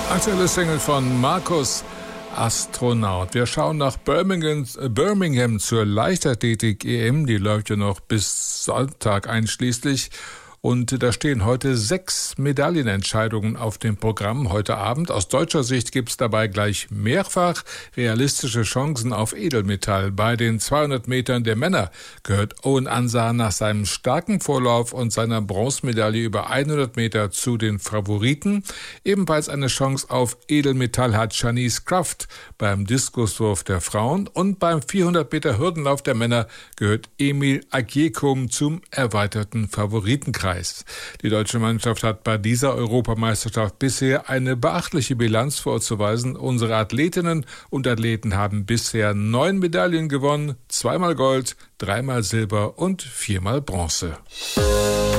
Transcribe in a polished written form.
Aktuelle Single von Markus, Astronaut. Wir schauen nach Birmingham zur Leichtathletik-EM. Die läuft ja noch bis Sonntag einschließlich. Und da stehen heute 6 Medaillenentscheidungen auf dem Programm heute Abend. Aus deutscher Sicht gibt es dabei gleich mehrfach realistische Chancen auf Edelmetall. Bei den 200 Metern der Männer gehört Owen Ansah nach seinem starken Vorlauf und seiner Bronzemedaille über 100 Meter zu den Favoriten. Ebenfalls eine Chance auf Edelmetall hat Shanice Kraft beim Diskuswurf der Frauen. Und beim 400 Meter Hürdenlauf der Männer gehört Emil Agyekum zum erweiterten Favoritenkreis. Die deutsche Mannschaft hat bei dieser Europameisterschaft bisher eine beachtliche Bilanz vorzuweisen. Unsere Athletinnen und Athleten haben bisher 9 Medaillen gewonnen, 2-mal Gold, 3-mal Silber und 4-mal Bronze.